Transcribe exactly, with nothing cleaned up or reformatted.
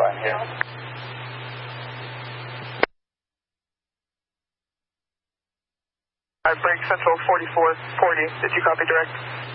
fine here. Alright, break Central forty-four forty. Did you copy direct?